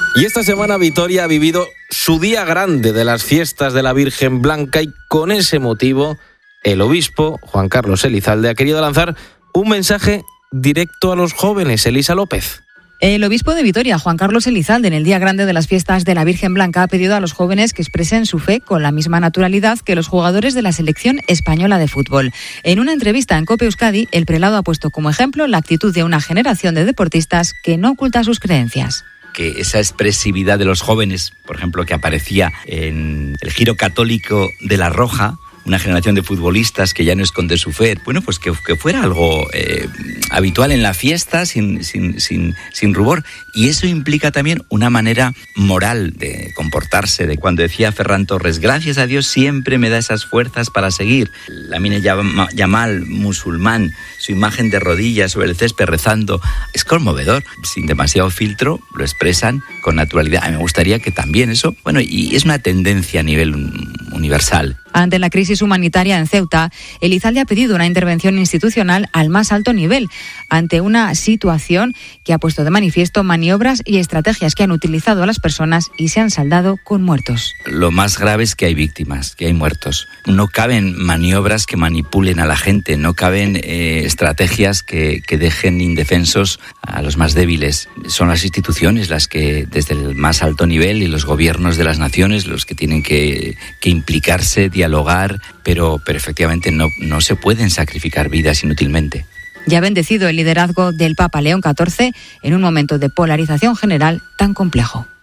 Y esta semana Vitoria ha vivido su día grande de las fiestas de la Virgen Blanca y con ese motivo el obispo Juan Carlos Elizalde ha querido lanzar un mensaje directo a los jóvenes. Elisa López. El obispo de Vitoria, Juan Carlos Elizalde, en el día grande de las fiestas de la Virgen Blanca, ha pedido a los jóvenes que expresen su fe con la misma naturalidad que los jugadores de la selección española de fútbol. En una entrevista en COPE Euskadi, el prelado ha puesto como ejemplo la actitud de una generación de deportistas que no oculta sus creencias. Que esa expresividad de los jóvenes, por ejemplo, que aparecía en el Giro Católico de La Roja, una generación de futbolistas que ya no esconde su fe, bueno, pues que fuera algo habitual en la fiesta, sin rubor. Y eso implica también una manera moral de comportarse, de cuando decía Ferran Torres, gracias a Dios siempre me da esas fuerzas para seguir. Lamine Yamal, musulmán, su imagen de rodillas sobre el césped rezando, es conmovedor. Sin demasiado filtro, lo expresan con naturalidad. A mí me gustaría que también eso, bueno, y es una tendencia a nivel universal. Ante la crisis humanitaria en Ceuta, Elizalde ha pedido una intervención institucional al más alto nivel, ante una situación que ha puesto de manifiesto maniobras y estrategias que han utilizado a las personas y se han saldado con muertos. Lo más grave es que hay víctimas, que hay muertos. No caben maniobras que manipulen a la gente, no caben estrategias que dejen indefensos a los más débiles. Son las instituciones las que, desde el más alto nivel, y los gobiernos de las naciones, los que tienen que implicarse, dialogar, pero efectivamente no se pueden sacrificar vidas inútilmente. Ya ha bendecido el liderazgo del Papa León XIV en un momento de polarización general tan complejo.